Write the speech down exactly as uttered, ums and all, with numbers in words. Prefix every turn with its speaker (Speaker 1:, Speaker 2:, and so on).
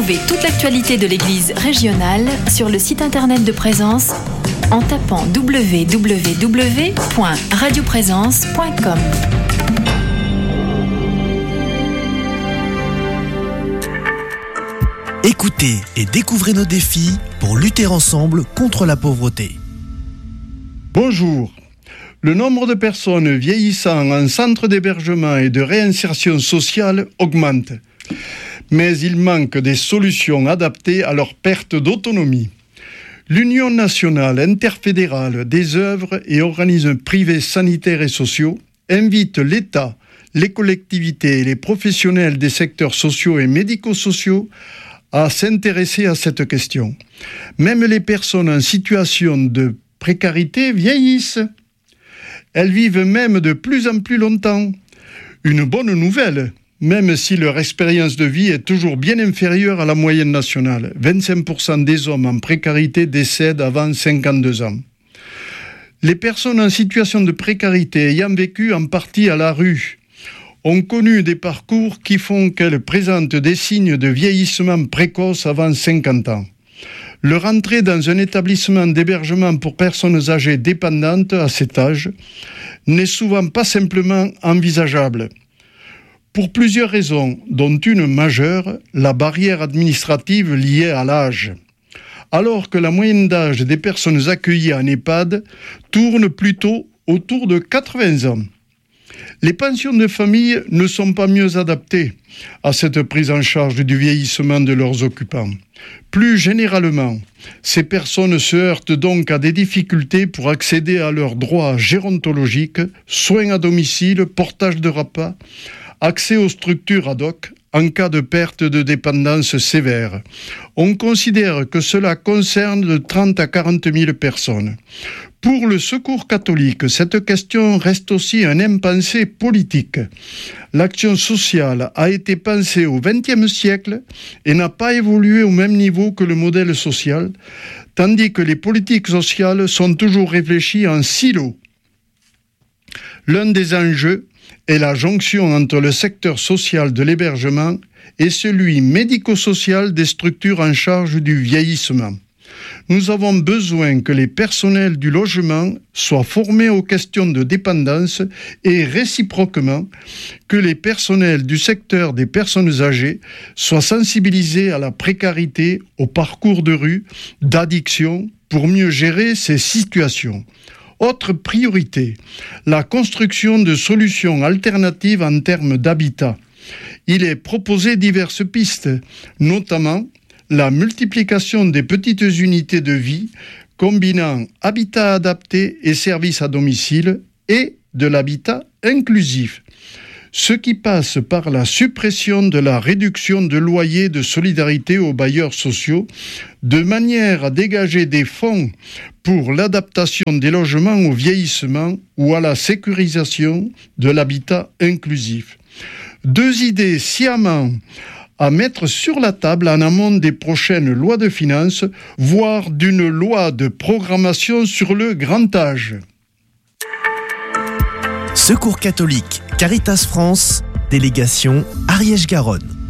Speaker 1: Retrouvez toute l'actualité de l'Église régionale sur le site internet de Présence en tapant w w w point radio présence point com.
Speaker 2: Écoutez et découvrez nos défis pour lutter ensemble contre la pauvreté.
Speaker 3: Bonjour. Le nombre de personnes vieillissant en centre d'hébergement et de réinsertion sociale augmente. Mais il manque des solutions adaptées à leur perte d'autonomie. L'Union nationale interfédérale des œuvres et organismes privés sanitaires et sociaux invite l'État, les collectivités et les professionnels des secteurs sociaux et médico-sociaux à s'intéresser à cette question. Même les personnes en situation de précarité vieillissent. Elles vivent même de plus en plus longtemps. Une bonne nouvelle, même si leur expérience de vie est toujours bien inférieure à la moyenne nationale. vingt-cinq pour cent des hommes en précarité décèdent avant cinquante-deux ans. Les personnes en situation de précarité ayant vécu en partie à la rue ont connu des parcours qui font qu'elles présentent des signes de vieillissement précoce avant cinquante ans. Leur entrée dans un établissement d'hébergement pour personnes âgées dépendantes à cet âge n'est souvent pas simplement envisageable. Pour plusieurs raisons, dont une majeure, la barrière administrative liée à l'âge. Alors que la moyenne d'âge des personnes accueillies en EHPAD tourne plutôt autour de quatre-vingts ans. Les pensions de famille ne sont pas mieux adaptées à cette prise en charge du vieillissement de leurs occupants. Plus généralement, ces personnes se heurtent donc à des difficultés pour accéder à leurs droits gérontologiques, soins à domicile, portage de repas, accès aux structures ad hoc en cas de perte de dépendance sévère. On considère que cela concerne de trente à quarante mille personnes. Pour le Secours catholique, cette question reste aussi un impensé politique. L'action sociale a été pensée au vingtième siècle et n'a pas évolué au même niveau que le modèle social, tandis que les politiques sociales sont toujours réfléchies en silos. L'un des enjeux est la jonction entre le secteur social de l'hébergement et celui médico-social des structures en charge du vieillissement. Nous avons besoin que les personnels du logement soient formés aux questions de dépendance et réciproquement que les personnels du secteur des personnes âgées soient sensibilisés à la précarité, au parcours de rue, d'addiction, pour mieux gérer ces situations. Autre priorité, la construction de solutions alternatives en termes d'habitat. Il est proposé diverses pistes, notamment la multiplication des petites unités de vie combinant habitat adapté et services à domicile et de l'habitat inclusif, ce qui passe par la suppression de la réduction de loyer de solidarité aux bailleurs sociaux, de manière à dégager des fonds pour l'adaptation des logements au vieillissement ou à la sécurisation de l'habitat inclusif. Deux idées sciemment à mettre sur la table en amont des prochaines lois de finances, voire d'une loi de programmation sur le grand âge.
Speaker 2: Secours catholique, Caritas France, délégation Ariège-Garonne.